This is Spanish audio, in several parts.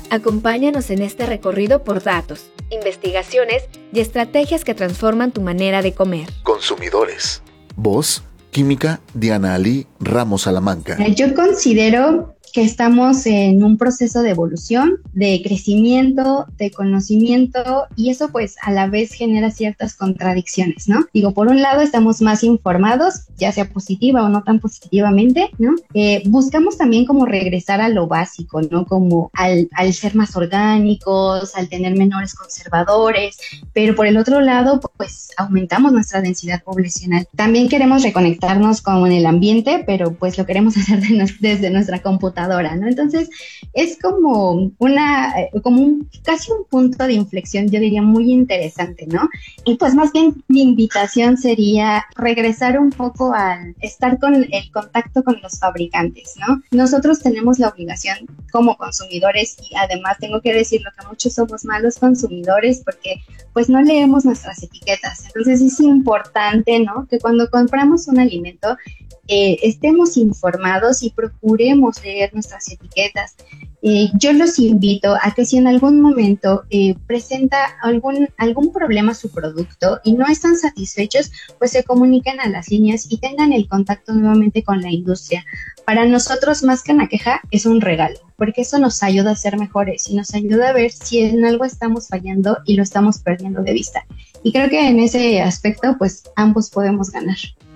Acompáñanos en este recorrido por datos, investigaciones y estrategias que transforman tu manera de comer. Consumidores. Voz, Química, Diana Ali Ramos Salamanca. Yo considero que estamos en un proceso de evolución, de crecimiento, de conocimiento, y eso pues a la vez genera ciertas contradicciones, ¿no? Digo, por un lado estamos más informados, ya sea positiva o no tan positivamente, ¿no? Buscamos también como regresar a lo básico, ¿no? Como al ser más orgánicos, al tener menores conservadores, pero por el otro lado pues aumentamos nuestra densidad poblacional. También queremos reconectarnos con el ambiente, pero pues lo queremos hacer desde nuestra computadora, ¿no? Entonces es como casi un punto de inflexión, yo diría muy interesante, ¿no? Y pues más bien mi invitación sería regresar un poco al estar con el contacto con los fabricantes, ¿no? Nosotros tenemos la obligación como consumidores, y además tengo que decirlo que muchos somos malos consumidores porque pues no leemos nuestras etiquetas. Entonces es importante, ¿no?, que cuando compramos un alimento estemos informados y procuremos leer nuestras etiquetas. Yo los invito a que si en algún momento presenta algún problema su producto y no están satisfechos, pues se comuniquen a las líneas y tengan el contacto nuevamente con la industria. Para nosotros, más que una queja, es un regalo, porque eso nos ayuda a ser mejores y nos ayuda a ver si en algo estamos fallando y lo estamos perdiendo de vista. Y creo que en ese aspecto, pues ambos podemos ganar.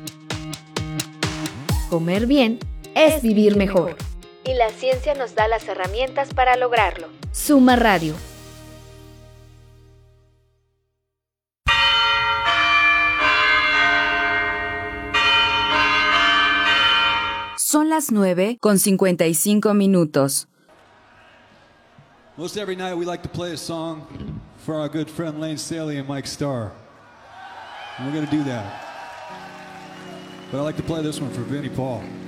Comer bien es vivir mejor. Y la ciencia nos da las herramientas para lograrlo. Suma Radio. Son las 9:55. Most every night we like to play a song for our good friend Lane Staley and Mike Starr. And we're going to do that. But I like to play this one for Vinnie Paul.